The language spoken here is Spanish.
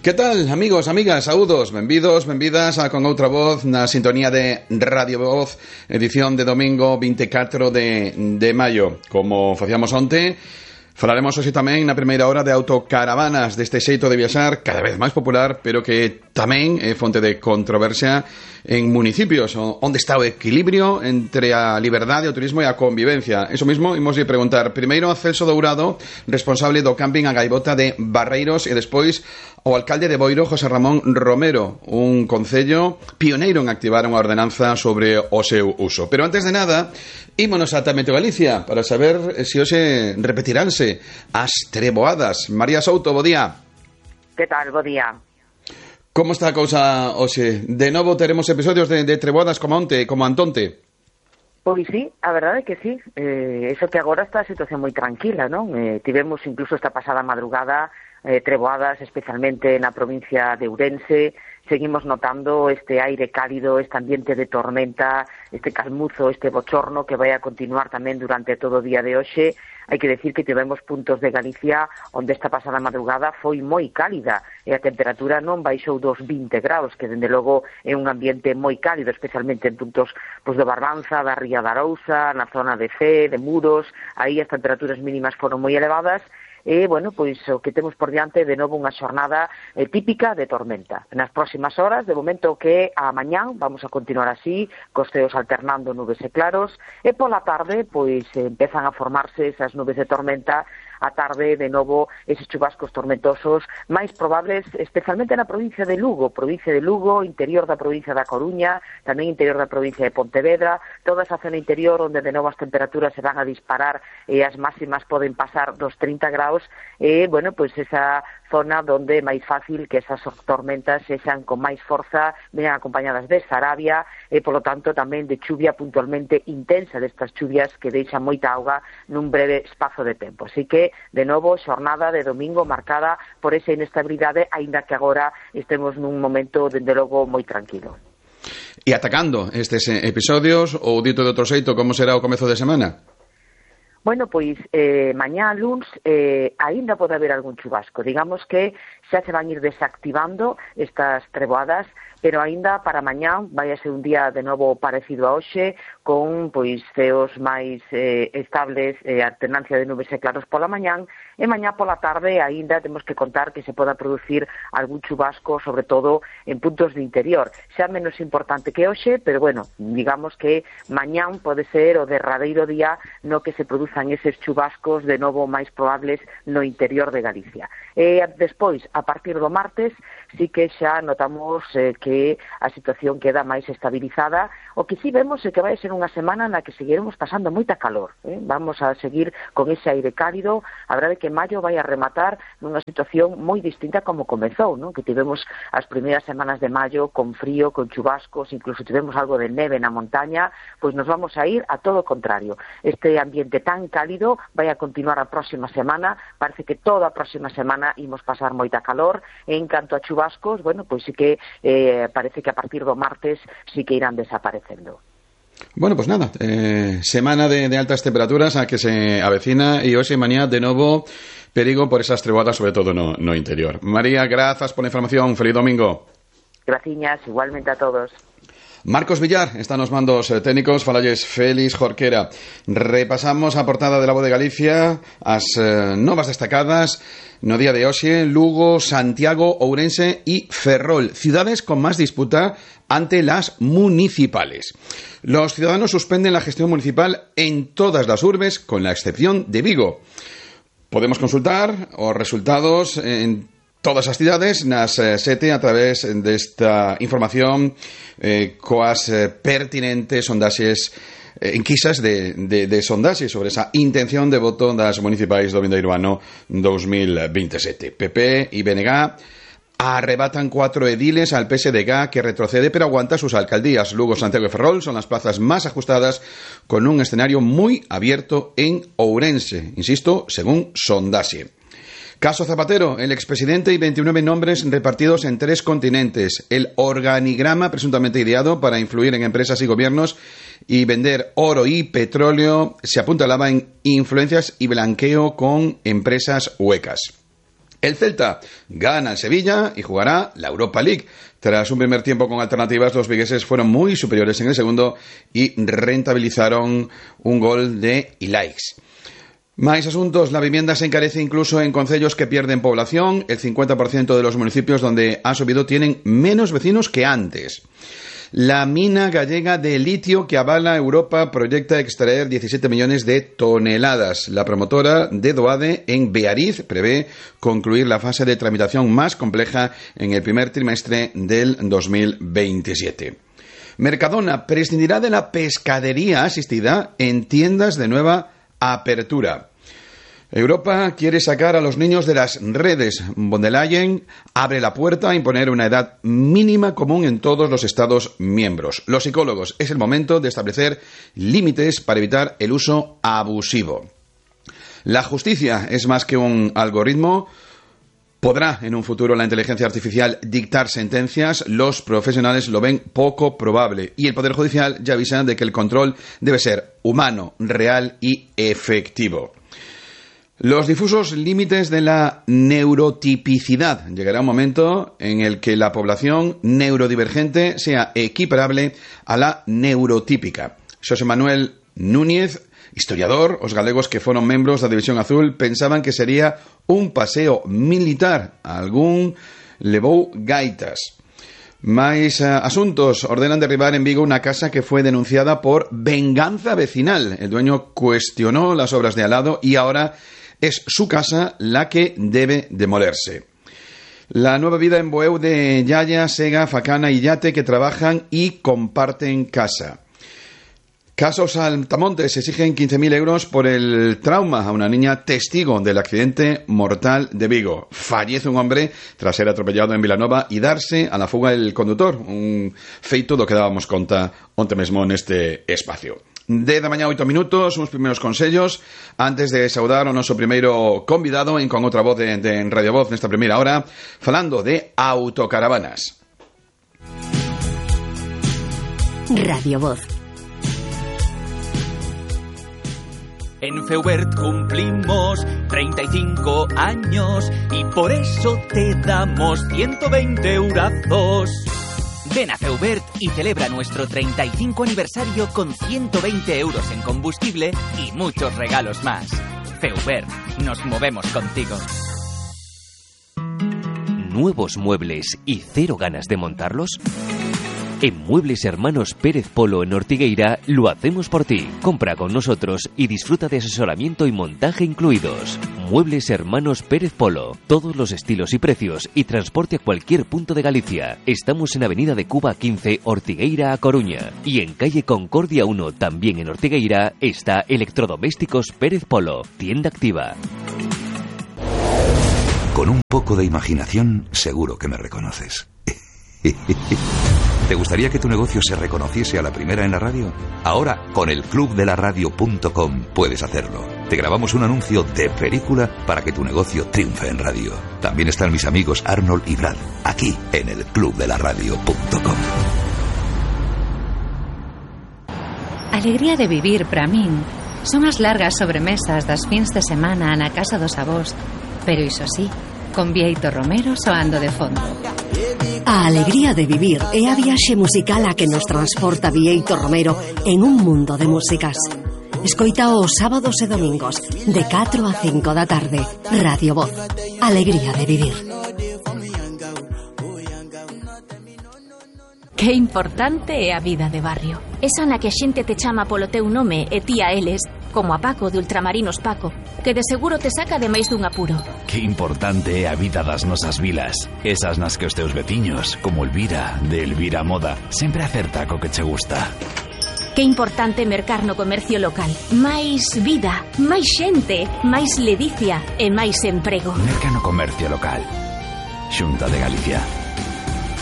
Que tal, amigos, amigas, saúdos, benvidas a Con Outra Voz na sintonía de Radio Voz, edición de domingo 24 de maio. Como facíamos onte, falaremos hoxe tamén na primeira hora de autocaravanas, deste xeito de viaxar cada vez máis popular, pero que tamén é fonte de controversia en municipios onde está o equilibrio entre a liberdade, o turismo e a convivencia. Eso mismo, imos preguntar primeiro a Celso Dourado, responsable do camping A Gaivota de Barreiros, e despois o alcalde de Boiro, José Ramón Romero, un concello pioneiro en activar unha ordenanza sobre o seu uso. Pero antes de nada, ímonos ata Meteo Galicia para saber se hoxe repetiránse as treboadas. María Souto, bo día. Que tal, bo día. Como está a cousa hoxe? De novo teremos episodios de treboadas como antonte? Pois sí, a verdade é que sí. Eso que agora está a situación moi tranquila, non? Tivemos incluso esta pasada madrugada treboadas, especialmente na provincia de Ourense. Seguimos notando este aire cálido, este ambiente de tormenta, este calmuzo, este bochorno que vai a continuar tamén durante todo o día de hoxe. Hai que decir que tivemos puntos de Galicia onde esta pasada madrugada foi moi cálida e a temperatura non baixou dos 20 graus, que dende logo é un ambiente moi cálido, especialmente en puntos de Barbanza, da Ría da Arousa, na zona de Cee, de Muros. Aí as temperaturas mínimas foron moi elevadas. E, bueno, pois o que temos por diante de novo unha xornada típica de tormenta. Nas próximas horas, de momento que a mañán, vamos a continuar así, cos ceos alternando nubes e claros, e pola tarde, pois empezan a formarse esas nubes de tormenta. A tarde, de novo, eses chubascos tormentosos máis probables, especialmente na provincia de Lugo, interior da provincia da Coruña, tamén interior da provincia de Pontevedra, toda esa zona interior onde de novo as temperaturas se van a disparar e as máximas poden pasar dos 30 graus, e, bueno, pois esa zona donde é máis fácil que esas tormentas sexan con máis forza, vengan acompañadas de sarabia e, polo tanto, tamén de chuvia puntualmente intensa, destas chuvias que deixan moita auga nun breve espazo de tempo. Así que, de novo, xornada de domingo marcada por esa inestabilidade, aínda que agora estemos nun momento, dende logo, moi tranquilo. E atacando estes episodios, ou dito de outro xeito, como será o comezo de semana? Bueno, pois, mañá luns aínda pode haber algún chubasco. Digamos que xa se van ir desactivando estas treboadas, pero aínda para mañá vai a ser un día de novo parecido a hoxe, con pois ceos máis estables, alternancia de nubes e claros pola mañán, e mañá pola tarde aínda temos que contar que se poda producir algún chubasco, sobre todo en puntos de interior. Xa menos importante que hoxe, pero bueno, digamos que mañán pode ser o derradeiro día no que se produzan eses chubascos de novo máis probables no interior de Galicia. E despois, a partir do martes, sí que xa notamos que a situación queda máis estabilizada. O que sí vemos é que vai ser unha semana na que seguiremos pasando moita calor. Vamos a seguir con ese aire cálido. A verdade é que maio vai a rematar nunha situación moi distinta como comezou, non? Que tivemos as primeiras semanas de maio con frío, con chubascos, incluso tivemos algo de neve na montaña. Pois nos vamos a ir a todo o contrario. Este ambiente tan cálido vai a continuar a próxima semana. Parece que toda a próxima semana imos pasar moita calor. E en canto a chubascos, bueno, pois sí que parece que a partir do martes sí que irán desaparecendo. Bueno, pues nada, semana de altas temperaturas a que se avecina, e hoxe e mañá de novo perigo por esas treboadas, sobre todo no interior. María, grazas por la información, feliz domingo. Graciñas, igualmente a todos. Marcos Villar está nos mandos técnicos, falalles Félix Jorquera. Repasamos a portada de La Voz de Galicia, as novas destacadas no día de hoxe: Lugo, Santiago, Ourense e Ferrol, ciudades con más disputa ante las municipales. Los ciudadanos suspenden la gestión municipal en todas las urbes, con la excepción de Vigo. Podemos consultar os resultados en todas as cidades nas sete a través desta información coas pertinentes sondaxes, enquisas de sondaxe sobre esa intención de voto das municipais do vindeiro ano 2027. PP e BNG arrebatan 4 ediles al PSDG, que retrocede pero aguanta sus alcaldías. Lugo, Santiago y Ferrol son las plazas más ajustadas, con un escenario muy abierto en Ourense, insisto, según sondaxe. Caso Zapatero, el expresidente y 29 nombres repartidos en 3 continentes. El organigrama presuntamente ideado para influir en empresas y gobiernos y vender oro y petróleo se apuntalaba en influencias y blanqueo con empresas huecas. El Celta gana el Sevilla y jugará la Europa League. Tras un primer tiempo con alternativas, los vigueses fueron muy superiores en el segundo y rentabilizaron un gol de Ilaix. Más asuntos. La vivienda se encarece incluso en concellos que pierden población. El 50% de los municipios donde ha subido tienen menos vecinos que antes. La mina gallega de litio que avala Europa proyecta extraer 17 millones de toneladas. La promotora de Doade en Beariz prevé concluir la fase de tramitación más compleja en el primer trimestre del 2027. Mercadona prescindirá de la pescadería asistida en tiendas de nueva apertura. Europa quiere sacar a los niños de las redes. Von der Leyen abre la puerta a imponer una edad mínima común en todos los Estados miembros. Los psicólogos, es el momento de establecer límites para evitar el uso abusivo. La justicia es más que un algoritmo. ¿Podrá en un futuro la inteligencia artificial dictar sentencias? Los profesionales lo ven poco probable y el Poder Judicial ya avisa de que el control debe ser humano, real y efectivo. Los difusos límites de la neurotipicidad. Llegará un momento en el que la población neurodivergente sea equiparable a la neurotípica. Xosé Manuel Núñez, historiador, os galegos que foron membros da División Azul pensaban que sería un paseo militar. Algún levou gaitas. Máis asuntos. Ordenan derribar en Vigo una casa que fue denunciada por venganza vecinal. El dueño cuestionó las obras de al lado y ahora es su casa la que debe demolerse. La nueva vida en Boeu de Yaya, Sega, Facana y Yate que trabajan y comparten casa. Casos Altamontes exigen 15.000 euros por el trauma a una niña testigo del accidente mortal de Vigo. Fallece un hombre tras ser atropellado en Vilanova y darse a la fuga el conductor. Un feito do que dábamos conta onte mesmo neste espacio. 10 da mañá, 8 minutos, uns primeiros consellos antes de saudar o noso primeiro convidado en Con Outra Voz de Radio Voz nesta primeira hora, falando de autocaravanas. Radio Voz. En Feubert cumplimos 35 años y por eso te damos 120 eurazos. Ven a Feubert y celebra nuestro 35 aniversario con 120 euros en combustible y muchos regalos más. Feubert, nos movemos contigo. ¿Nuevos muebles y cero ganas de montarlos? En Muebles Hermanos Pérez Polo en Ortigueira lo hacemos por ti. Compra con nosotros y disfruta de asesoramiento y montaje incluidos. Muebles Hermanos Pérez Polo. Todos los estilos y precios y transporte a cualquier punto de Galicia. Estamos en Avenida de Cuba 15, Ortigueira a Coruña. Y en calle Concordia 1, también en Ortigueira, está Electrodomésticos Pérez Polo. Tienda activa. Con un poco de imaginación, seguro que me reconoces. ¿Te gustaría que tu negocio se reconociese a la primera en la radio? Ahora, con el clubdelaradio.com puedes hacerlo. Te grabamos un anuncio de película para que tu negocio triunfe en radio. También están mis amigos Arnold y Brad, aquí en el clubdelaradio.com. Alegría de vivir para min son as largas sobremesas das fins de semana na casa dos avós, pero iso sí, con Bieito Romero soando de fondo. A alegría de vivir é a viaxe musical a que nos transporta Bieito Romero en un mundo de músicas. Escoita os sábados e domingos de 4 a 5 da tarde. Radio Voz. Alegría de vivir. Que importante é a vida de barrio. Esa na que a xente te chama polo teu nome e ti a eles, como a Paco de Ultramarinos Paco, que de seguro te saca de máis dun apuro. Que importante é a vida das nosas vilas. Esas nas que os teus veciños, como Elvira, de Elvira Moda, sempre acerta co que che gusta. Que importante mercar no comercio local. Máis vida, máis xente, máis ledicia e máis emprego. Merca no comercio local. Xunta de Galicia.